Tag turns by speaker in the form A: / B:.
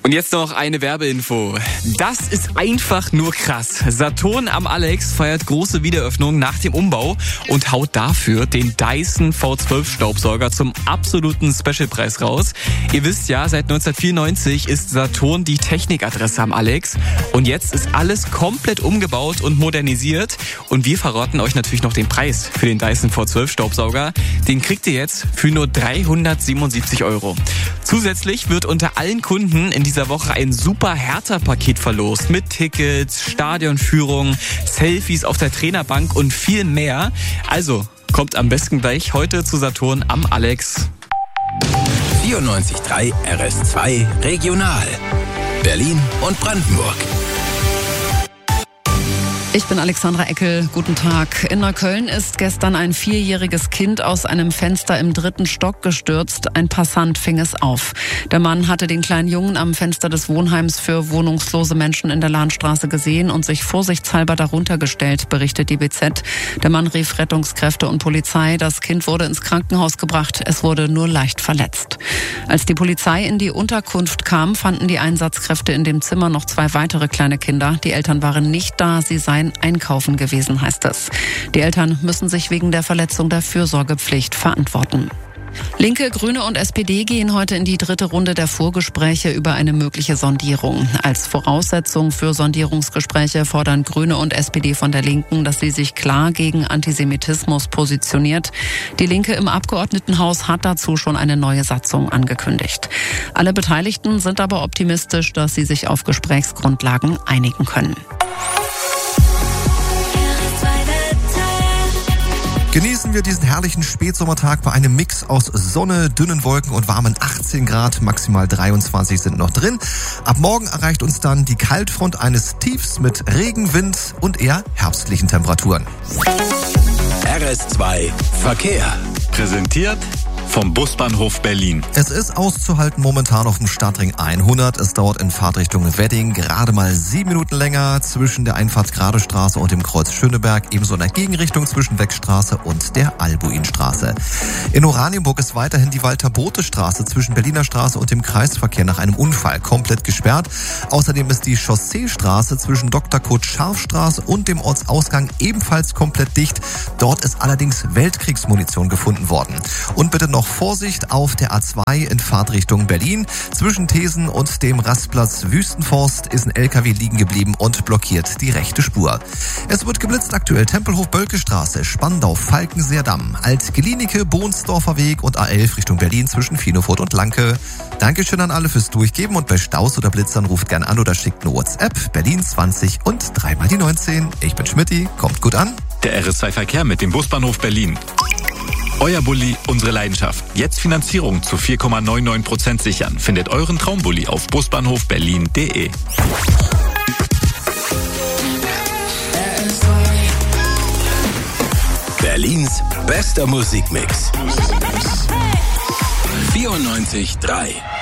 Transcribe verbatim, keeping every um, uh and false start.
A: Und jetzt noch eine Werbeinfo. Das ist einfach nur krass. Saturn am Alex feiert große Wiedereröffnung nach dem Umbau und haut dafür den Dyson V zwölf Staubsauger zum absoluten Specialpreis raus. Ihr wisst ja, seit neunzehnhundertvierundneunzig ist Saturn die Technikadresse am Alex. Und jetzt ist alles komplett umgebaut und modernisiert. Und wir verraten euch natürlich noch den Preis für den Dyson V zwölf Staubsauger. Den kriegt ihr jetzt für nur dreihundertsiebenundsiebzig Euro. Zusätzlich wird unter allen Kunden in dieser Woche ein super Hertha-Paket verlost mit Tickets, Stadionführung, Selfies auf der Trainerbank und viel mehr. Also kommt am besten gleich heute zu Saturn am Alex.
B: vierundneunzig Komma drei R S zwei Regional. Berlin und Brandenburg.
C: Ich bin Alexandra Eckel. Guten Tag. In Neukölln ist gestern ein vierjähriges Kind aus einem Fenster im dritten Stock gestürzt. Ein Passant fing es auf. Der Mann hatte den kleinen Jungen am Fenster des Wohnheims für wohnungslose Menschen in der Lahnstraße gesehen und sich vorsichtshalber darunter gestellt, berichtet die B Z. Der Mann rief Rettungskräfte und Polizei. Das Kind wurde ins Krankenhaus gebracht. Es wurde nur leicht verletzt. Als die Polizei in die Unterkunft kam, fanden die Einsatzkräfte in dem Zimmer noch zwei weitere kleine Kinder. Die Eltern waren nicht da. Sie seien einkaufen gewesen, heißt es. Die Eltern müssen sich wegen der Verletzung der Fürsorgepflicht verantworten. Linke, Grüne und S P D gehen heute in die dritte Runde der Vorgespräche über eine mögliche Sondierung. Als Voraussetzung für Sondierungsgespräche fordern Grüne und S P D von der Linken, dass sie sich klar gegen Antisemitismus positioniert. Die Linke im Abgeordnetenhaus hat dazu schon eine neue Satzung angekündigt. Alle Beteiligten sind aber optimistisch, dass sie sich auf Gesprächsgrundlagen einigen können.
D: Genießen wir diesen herrlichen Spätsommertag bei einem Mix aus Sonne, dünnen Wolken und warmen achtzehn Grad, maximal dreiundzwanzig sind noch drin. Ab morgen erreicht uns dann die Kaltfront eines Tiefs mit Regen, Wind und eher herbstlichen Temperaturen.
B: R S zwei Verkehr.
E: Präsentiert vom Busbahnhof Berlin.
D: Es ist auszuhalten momentan auf dem Stadtring hundert. Es dauert in Fahrtrichtung Wedding gerade mal sieben Minuten länger zwischen der Einfahrt Gradestraße und dem Kreuz Schöneberg. Ebenso in der Gegenrichtung zwischen Weckstraße und der Albuinstraße. In Oranienburg ist weiterhin die Walter-Bothe-Straße zwischen Berliner Straße und dem Kreisverkehr nach einem Unfall komplett gesperrt. Außerdem ist die Chausseestraße zwischen Doktor Kurt Scharfstraße und dem Ortsausgang ebenfalls komplett dicht. Dort ist allerdings Weltkriegsmunition gefunden worden. Und bitte noch Vorsicht auf der A zwei in Fahrtrichtung Berlin. Zwischen Thesen und dem Rastplatz Wüstenforst ist ein L K W liegen geblieben und blockiert die rechte Spur. Es wird geblitzt aktuell Tempelhof-Bölke-Straße, Spandau, Falkenseerdamm, Alt-Gelinike, Bohnsdorfer Weg und A elf Richtung Berlin zwischen Finofurt und Lanke. Dankeschön an alle fürs Durchgeben und bei Staus oder Blitzern ruft gern an oder schickt eine WhatsApp. Berlin zwanzig und dreimal die neunzehn. Ich bin Schmidti, kommt gut an.
E: Der R S zwei Verkehr mit dem Busbahnhof Berlin. Euer Bulli, unsere Leidenschaft. Jetzt Finanzierung zu vier Komma neunundneunzig Prozent sichern. Findet euren Traumbulli auf busbahnhof berlin punkt de.
B: Berlins bester Musikmix. vierundneunzig Komma drei